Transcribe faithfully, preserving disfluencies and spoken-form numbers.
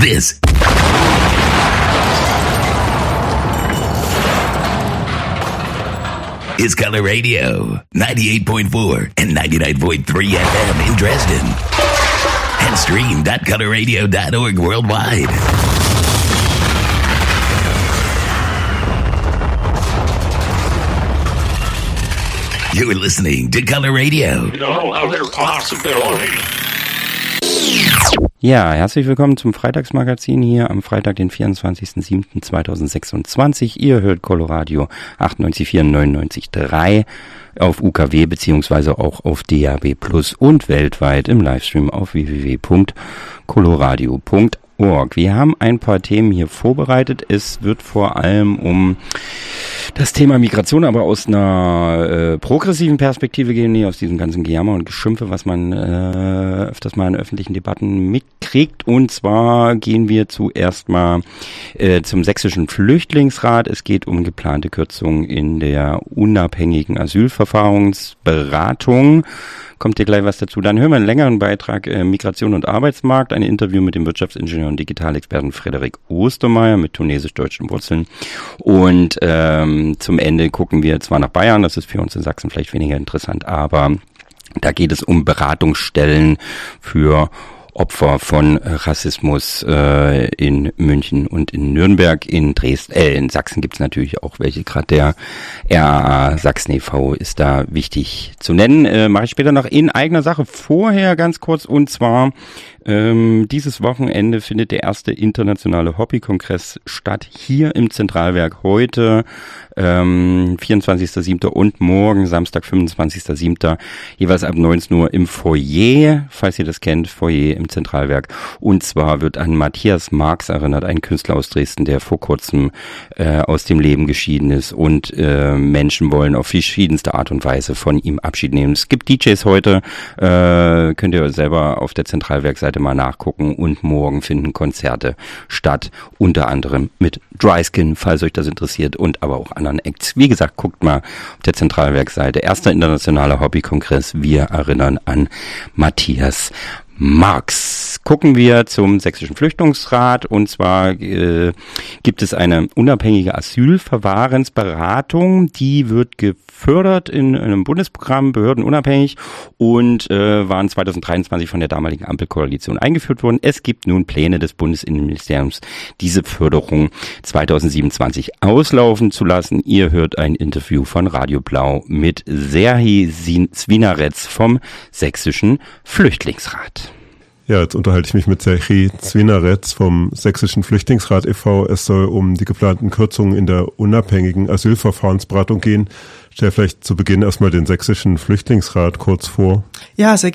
This is Color Radio, ninety-eight point four and ninety-nine point three F M in Dresden. And stream dot color radio dot org worldwide. You're listening to Color Radio. No other possibility. Ja, herzlich willkommen zum Freitagsmagazin hier am Freitag, den vierundzwanzigsten siebten zweitausendsechsundzwanzig. Ihr hört Coloradio achtundneunzig Komma vier und neunundneunzig Komma drei auf U K W beziehungsweise auch auf D A B plus und weltweit im Livestream auf w w w punkt coloradio punkt org. Wir haben ein paar Themen hier vorbereitet. Es wird vor allem um das Thema Migration, aber aus einer äh, progressiven Perspektive gehen, nee, aus diesem ganzen Gejammer und Geschimpfe, was man äh, öfters mal in öffentlichen Debatten mitkriegt. Und zwar gehen wir zuerst mal äh, zum Sächsischen Flüchtlingsrat. Es geht um geplante Kürzungen in der unabhängigen Asylverfahrensberatung. Kommt dir gleich was dazu. Dann hören wir einen längeren Beitrag äh, Migration und Arbeitsmarkt, ein Interview mit dem Wirtschaftsingenieur und Digitalexperten Frederik Ostermeier mit tunesisch-deutschen Wurzeln. Und ähm, zum Ende gucken wir zwar nach Bayern, das ist für uns in Sachsen vielleicht weniger interessant, aber da geht es um Beratungsstellen für Opfer von Rassismus äh, in München und in Nürnberg. In Dresden, äh, in Sachsen gibt's natürlich auch welche. Gerade der R A A Sachsen e V ist da wichtig zu nennen. Äh, mache ich später noch in eigener Sache. Vorher ganz kurz, und zwar ähm, dieses Wochenende findet der erste internationale Hobbykongress statt hier im Zentralwerk. Heute ähm, vierundzwanzigsten siebten und morgen Samstag fünfundzwanzigsten siebten jeweils ab neunzehn Uhr im Foyer, falls ihr das kennt, Foyer im Zentralwerk. Und zwar wird an Matthias Marx erinnert, ein Künstler aus Dresden, der vor kurzem äh, aus dem Leben geschieden ist, und äh, Menschen wollen auf verschiedenste Art und Weise von ihm Abschied nehmen. Es gibt D Js heute, äh, könnt ihr selber auf der Zentralwerkseite mal nachgucken, und morgen finden Konzerte statt, unter anderem mit Dryskin, falls euch das interessiert, und aber auch anderen Acts. Wie gesagt, guckt mal auf der Zentralwerkseite. Erster internationaler Hobbykongress. Wir erinnern an Matthias Marx. Gucken wir zum Sächsischen Flüchtlingsrat, und zwar äh, gibt es eine unabhängige Asylverfahrensberatung, die wird gefördert in einem Bundesprogramm, behördenunabhängig, und äh, waren zweitausenddreiundzwanzig von der damaligen Ampelkoalition eingeführt worden. Es gibt nun Pläne des Bundesinnenministeriums, diese Förderung zweitausendsiebenundzwanzig auslaufen zu lassen. Ihr hört ein Interview von Radio Blau mit Serhii Zwinaretz vom Sächsischen Flüchtlingsrat. Ja, jetzt unterhalte ich mich mit Serhii Zwinaretz vom Sächsischen Flüchtlingsrat e V Es soll um die geplanten Kürzungen in der unabhängigen Asylverfahrensberatung gehen. Stell vielleicht zu Beginn erstmal den Sächsischen Flüchtlingsrat kurz vor. Ja, sehr